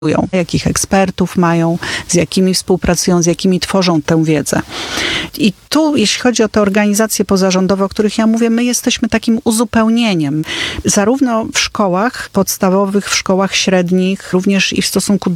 jakich ekspertów mają, z jakimi współpracują, z jakimi tworzą tę wiedzę. I tu, jeśli chodzi o te organizacje pozarządowe, o których ja mówię, my jesteśmy takim uzupełnieniem. Zarówno w szkołach podstawowych, w szkołach średnich, również i w stosunku